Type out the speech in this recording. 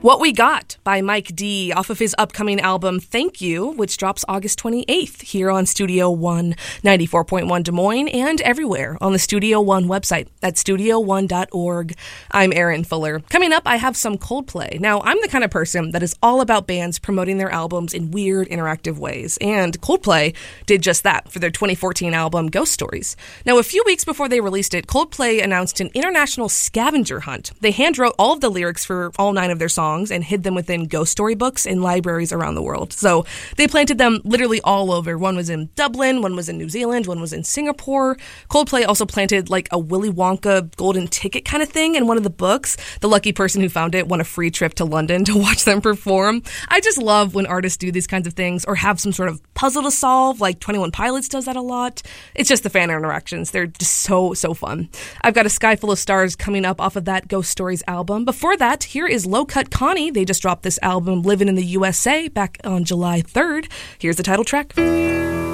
What We Got by Mike D off of his upcoming album Thank You, which drops August 28th here on Studio One 94.1 Des Moines and everywhere on the Studio One website at studio1.org. I'm Erin Fuller. Coming up, I have some Coldplay. Now, I'm the kind of person that is all about bands promoting their albums in weird, interactive ways, and Coldplay did just that for their 2014 album Ghost Stories. Now, a few weeks before they released it, Coldplay announced an international scavenger hunt. They handwrote all of the lyrics for all 9 of their songs and hid them within ghost story books in libraries around the world. So they planted them literally all over. One was in Dublin, one was in New Zealand, one was in Singapore. Coldplay also planted like a Willy Wonka golden ticket kind of thing in one of the books. The lucky person who found it won a free trip to London to watch them perform. I just love when artists do these kinds of things or have some sort of puzzle to solve, like 21 Pilots does that a lot. It's just the fan interactions. They're just so fun. I've got a Sky Full of Stars coming up off of that Ghost Stories album. Before that, here is Low Cut Connie. They just dropped this album, Living in the USA, back on July 3rd. Here's the title track.